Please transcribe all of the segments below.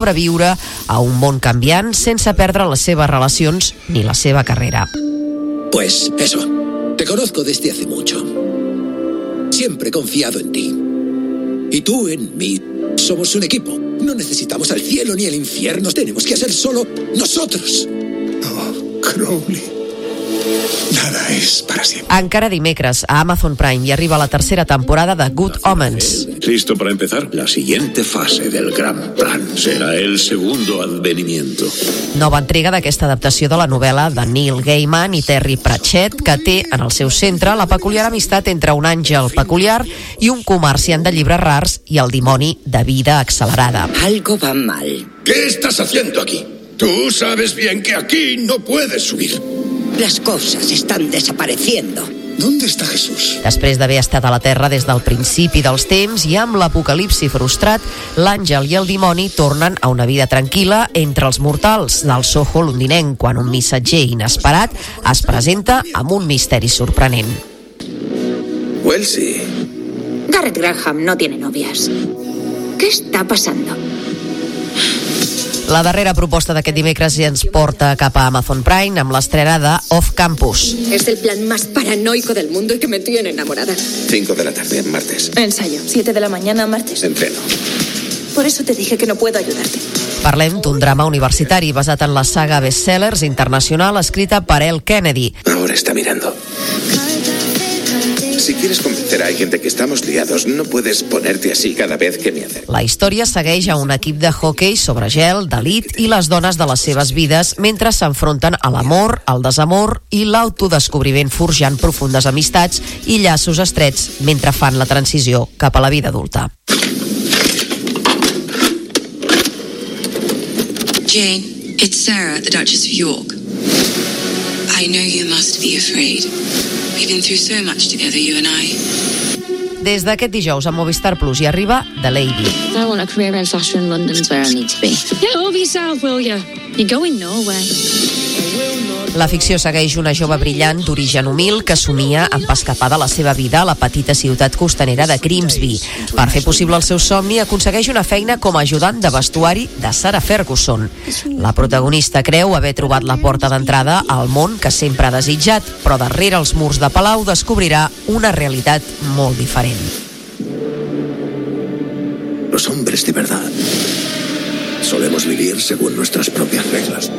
sobreviure a un món canviant sense perdre les seves relacions ni la seva carrera. Pues eso, te conozco desde hace mucho. Siempre he confiado en ti. Y tú en mí. Somos un equipo. No necesitamos al cielo ni el infierno. Tenemos que ser solo nosotros. Oh, Crowley. Nada es para siempre. Encara dimecres a Amazon Prime hi arriba la tercera temporada de Good Omens. ¿Listo para empezar? La siguiente fase del gran plan será el segundo advenimiento. Nova entrega d'aquesta adaptació de la novel·la de Neil Gaiman i Terry Pratchett, que té en el seu centre la peculiar amistat entre un àngel peculiar i un comerciant de llibres rars i el dimoni de vida accelerada. Algo va mal. ¿Qué estás haciendo aquí? Tú sabes bien que aquí no puedes subir. Las cosas están desapareciendo. ¿Dónde está Jesús? Després d'haver estat a la Terra des del principi dels temps i amb l'apocalipsi frustrat, l'àngel i el dimoni tornen a una vida tranquil·la entre els mortals del Soho londinenc quan un missatger inesperat es presenta amb un misteri sorprenent. Wellesley. Garrett Graham no tiene novias. ¿Qué está pasando? La darrera proposta d'aquest dimecres ens porta cap a Amazon Prime amb l'estrena de Off Campus. Es el plan más paranoico del mundo y que me tiene enamorada. 5 de la tarde, martes. Ensayo. 7 de la mañana, martes. Entreno. Por eso te dije que no puedo ayudarte. Parlem d'un drama universitari basat en la saga bestsellers internacional escrita per Elle Kennedy. Ahora está mirando. Si quieres convencer a alguien de que estamos liados, no puedes ponerte así cada vez que me acerco. La història segueix a un equip de hoquei sobre gel d'elit i les dones de les seves vides mentre s'enfronten a l'amor, el desamor i l'autodescobriment forjant profundes amistats i llaços estrets mentre fan la transició cap a la vida adulta. Jane, it's Sarah, the Duchess of York. I know you must be afraid. We've been through so much together, you and I. Des d'aquest dijous a Movistar Plus hi arriba The Lady. I want a career in fashion. London's where I need to be. Get over yourself, will you? You're going nowhere. La ficció segueix una jove brillant d'origen humil que somia amb escapar de la seva vida a la petita ciutat costanera de Grimsby. Per fer possible el seu somni, aconsegueix una feina com a ajudant de vestuari de Sarah Ferguson. La protagonista creu haver trobat la porta d'entrada al món que sempre ha desitjat, però darrere els murs de palau descobrirà una realitat molt diferent. Los hombres de verdad solemos vivir según nuestras propias reglas.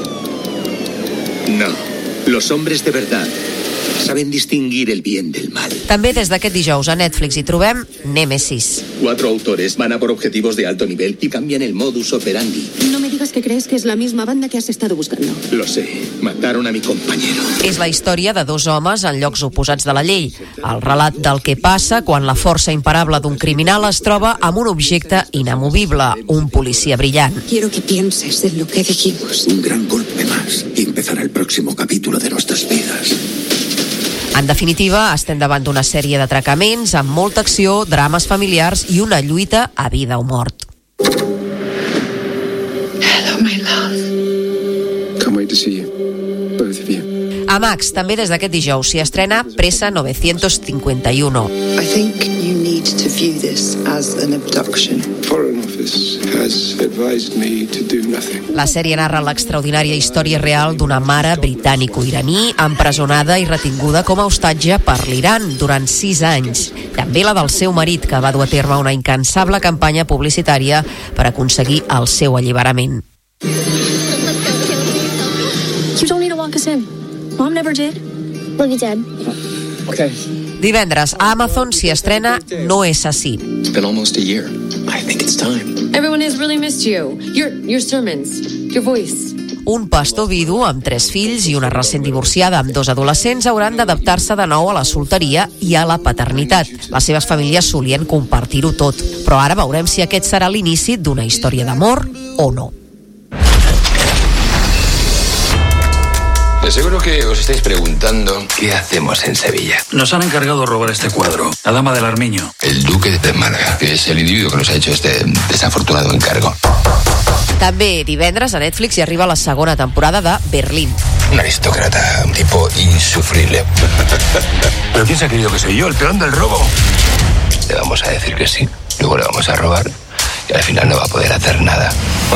No, los hombres de verdad saben distinguir el bien del mal. També des d'aquest dijous a Netflix hi trobem Némesis. 4 autores van a por objetivos de alto nivel y cambian el modus operandi. No me digas que crees que es la misma banda que has estado buscando. Lo sé, mataron a mi compañero. És la història de 2 homes en llocs oposats de la llei. El relat del que passa quan la força imparable d'un criminal es troba amb un objecte inamovible, un policia brillant. Quiero que pienses en lo que dijimos. Un gran golpe más y empezará el próximo capítulo de nuestras vidas. En definitiva, estem davant d'una sèrie d'atracaments amb molta acció, drames familiars i una lluita a vida o mort. Hello, my love. Can't wait to see you. Both of you. A Max, també des d'aquest dijous, s'hi estrena Presa 951. I think you need to view this as an abduction. Foreign Office has advised me to do nothing. La sèrie narra l'extraordinària història real d'una mare britànico-iraní empresonada i retinguda com a hostatge per l'Iran durant 6 anys. També la del seu marit, que va dur a terme una incansable campanya publicitària per aconseguir el seu alliberament. You don't need to walk us in. Mom never did. Well, you did. Okay. Divendres a Amazon s'hi estrena No és així. It's been almost a year. I think it's time. Everyone has really missed you. Your sermons, your voice. Un pastor vidu amb 3 fills i una recent divorciada amb 2 adolescents hauran d'adaptar-se de nou a la solteria i a la paternitat. Les seves famílies solien compartir-ho tot, però ara veurem si aquest serà l'inici d'una història d'amor o no. De seguro que os estáis preguntando qué hacemos en Sevilla. Nos han encargado de robar este cuadro, la dama del Armiño. El duque de Málaga, que es el individuo que nos ha hecho este desafortunado encargo. També divendres a Netflix hi arriba la segona temporada de Berlín. Un aristócrata, un tipo insufrible. ¿Pero quién se ha creído que soy yo, el peón del robo? Le vamos a decir que sí, luego le vamos a robar y al final no va a poder hacer nada.